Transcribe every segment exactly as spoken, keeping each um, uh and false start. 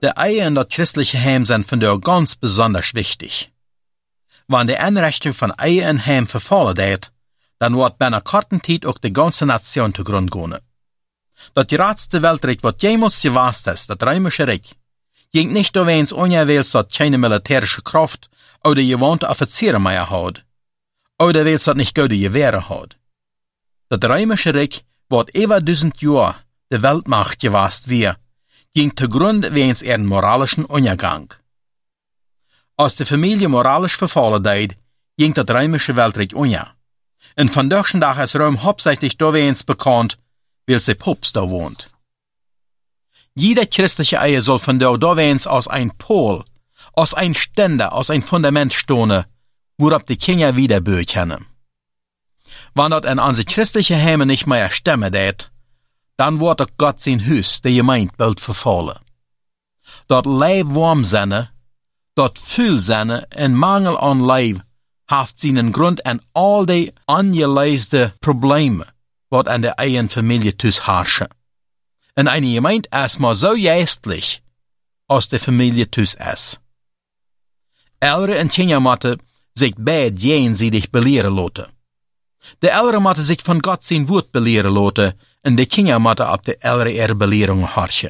De Ehe in dat christliche Heim sind von der ganz besonders wichtig. Wenn die Einrichtung von Ehe in Heim verfallen wird, dann wird binnen korten Tijd auch die ganze Nation zugrund gehen. Dat grootste Weltreich, wat jemals gewast ist, dat Römische Reich, ging nicht nur wens onjewils dat keine militärische Kraft oder gewohnte Offiziere mehr hat, oder wels dat nicht gute Gewehre hat. Dat Römische Reich, wat über duizend Jahre de Weltmacht gewast wir, ging zugrund wens ihren moralischen Untergang. Als die Familie moralisch verfallen deed, ging dat Römische Weltreich unter. Und von deutschen Tag ist Rom hauptsächlich dowens bekannt, weil sie Papst da wohnt. Jede christliche Ehe soll von der dowens aus ein Pol, aus ein Ständer, aus ein Fundament stehen, worauf die Kinder wieder böe können. Wenn dort ein an sich christliche Heime nicht mehr stemmen det, dann wird auch Gott sein Hus, der Gemeinde, bald verfallen. Dort Leib warm seine, dort fühl seine, en Mangel an Leib, haft seinen Grund an all die angeleiste Probleme, wat an der eigenen Familie tus herrschen. Und eine Gemeinde ist mal so geistlich, als die Familie tus ist. Eltern und Kinder müssen sich beide jenseitig belehren lassen. Die Eltern müssen sich von Gott sein Wort belehren lassen, und die Kinder müssen ab der Eltern ihre Belehrung herrschen.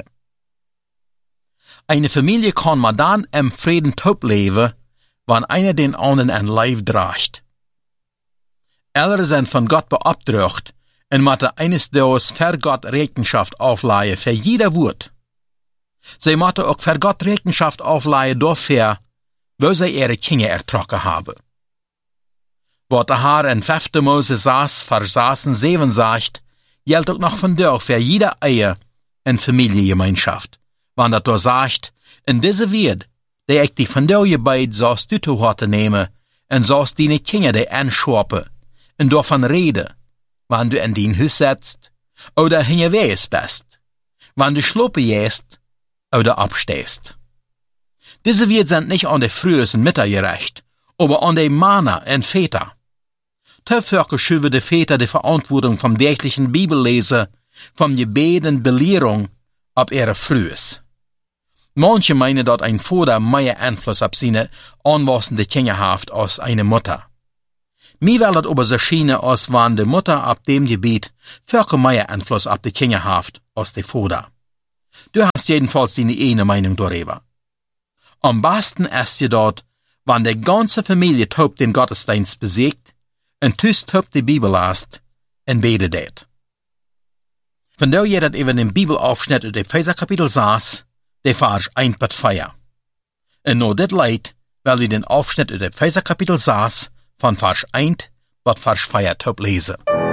Eine Familie kann man dann im Frieden top leben, wenn einer den anderen ein Leib trägt. Eltern sind von Gott beabtragt und müssen eines Tages für Gott Rechenschaft aufleihen für jeder Wort. Sie müssen auch für Gott Rechenschaft aufleihen dafür, wo sie ihre Kinder ertrocken haben. Was der Herr in fünfter Mose sechs, Vers sechs und sieben sagt, gilt auch noch von dir für jede Ehe in Familiengemeinschaft. Wenn das da sagt, in dieser Welt, die ich die von dir beid sollst du zu Hause nehmen, und sollst deine Kinder die anschwappen, und davon reden, wenn du in dein Haus setzt, oder hingeweis bist, wenn du schluppe gehst, oder abstehst. Diese Welt sind nicht an die frühesten Mütter gerecht, aber an die Männer und Väter. Dafür schüben die Väter die Verantwortung vom täglichen Bibellesen, vom Gebet und Belehrung ab ihre Frühes. Manche meinen, dass ein Vater mehr Einfluss auf seine anwachsende Kinder hat als eine Mutter. Mir will das aber so scheinen, als wenn die Mutter ab dem Gebiet viel mehr Einfluss auf die Kinder hat als der Vater. Du hast jedenfalls deine eine Meinung darüber. Am besten ist je dort, wenn die ganze Familie taub den Gottesdienst besiegt und tust taub die Bibel liest und betet det. Von da je dat even den Bibelaufschnitt aus dem Epheser Kapitel sechs, der Vers eins bis vier. Und nur dit leid, weil ich den Aufschnitt aus dem Epheser Kapitel sechs von Vers eins bis Vers vier taub lese.